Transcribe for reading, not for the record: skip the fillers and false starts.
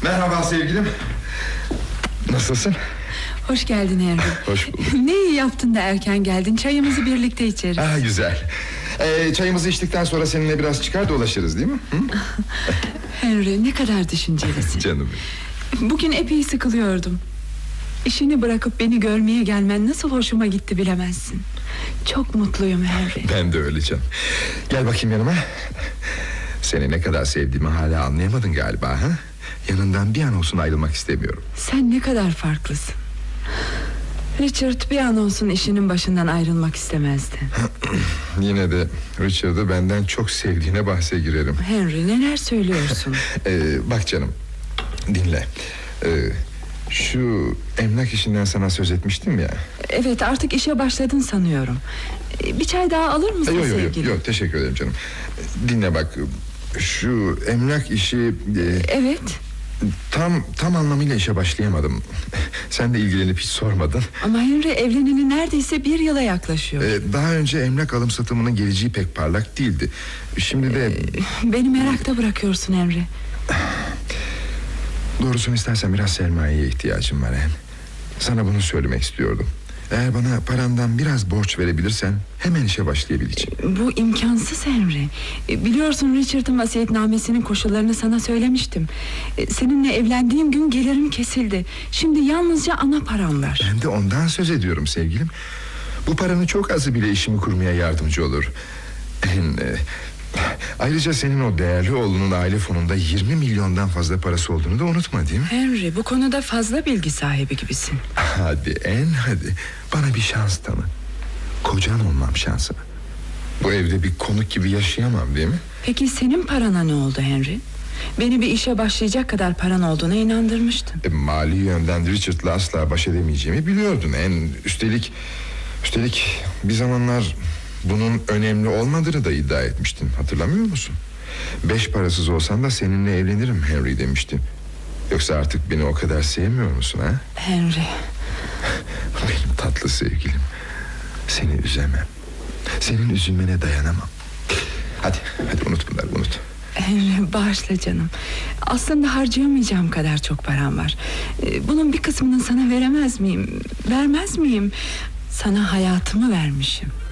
Merhaba sevgilim. Nasılsın? Hoş geldin Henry. Hoş bulduk. Ne iyi yaptın da erken geldin. Çayımızı birlikte içeriz. Güzel. Çayımızı içtikten sonra seninle biraz çıkar dolaşırız değil mi? Henry, ne kadar düşüncelisin. Canım. Bugün epey sıkılıyordum. İşini bırakıp beni görmeye gelmen nasıl hoşuma gitti bilemezsin. Çok mutluyum Henry. Ben de öyle canım. Gel bakayım yanıma. Seni ne kadar sevdiğimi hala anlayamadın galiba, ha? Yanından bir an olsun ayrılmak istemiyorum. Sen ne kadar farklısın. Richard bir an olsun işinin başından ayrılmak istemezdi. Yine de Richard'ı benden çok sevdiğine bahse girerim. Henry, neler söylüyorsun? Bak canım, dinle. Şu emlak işinden sana söz etmiştim ya. Evet, artık işe başladın sanıyorum. Bir çay daha alır mısın sevgilim? Yok, teşekkür ederim canım. Dinle bak, şu emlak işi... Evet. Tam anlamıyla işe başlayamadım. Sen de ilgilenip hiç sormadın. Ama Henry, evleneli neredeyse 1 yıla yaklaşıyor. Daha önce emlak alım satımının geleceği pek parlak değildi. Şimdi de... Beni merakta bırakıyorsun Henry. Doğrusunu istersen biraz sermayeye ihtiyacım var hem. Sana bunu söylemek istiyordum. Eğer bana parandan biraz borç verebilirsen hemen işe başlayabileceğim. Bu imkansız Henry. Biliyorsun, Richard'ın vasiyetnamesinin koşullarını sana söylemiştim. Seninle evlendiğim gün gelirim kesildi. Şimdi yalnızca ana param var. Ben de ondan söz ediyorum sevgilim. Bu paranın çok azı bile işimi kurmaya yardımcı olur. Ayrıca senin o değerli oğlunun aile fonunda 20 milyondan fazla parası olduğunu da unutma, değil mi? Henry, bu konuda fazla bilgi sahibi gibisin. Hadi bana bir şans tanı. Kocan olmam şansına. Bu evde bir konuk gibi yaşayamam, değil mi? Peki senin parana ne oldu Henry? Beni bir işe başlayacak kadar paran olduğuna inandırmıştın. Mali yönden Richard'la asla baş edemeyeceğimi biliyordun. Üstelik bir zamanlar bunun önemli olmadığını da iddia etmiştin. Hatırlamıyor musun? 5 parasız olsan da seninle evlenirim Henry demiştin. Yoksa artık beni o kadar sevmiyor musun, ha? Henry. Benim tatlı sevgilim. Seni üzemem. Senin üzülmene dayanamam. Hadi unut bunları, unut. Henry, bağışla canım. Aslında harcayamayacağım kadar çok param var. Bunun bir kısmını sana veremez miyim? Vermez miyim? Sana hayatımı vermişim.